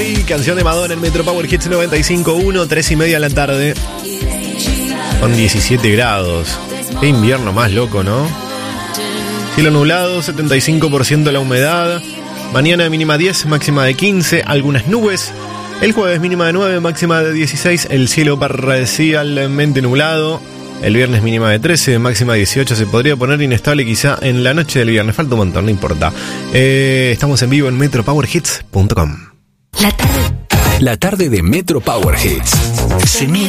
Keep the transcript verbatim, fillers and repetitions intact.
Canción de Madonna en Metro Power Hits noventa y cinco punto uno, tres y media de la tarde. Con diecisiete grados. Qué invierno más loco, ¿no? Cielo nublado, setenta y cinco por ciento la humedad. Mañana mínima diez, máxima de quince, algunas nubes. El jueves mínima de nueve, máxima de dieciséis, el cielo parcialmente nublado. El viernes mínima de trece, máxima de dieciocho. Se podría poner inestable quizá en la noche del viernes. Falta un montón, no importa. Eh, estamos en vivo en metro power hits punto com. La tarde. La tarde de Metro Power Hits se mide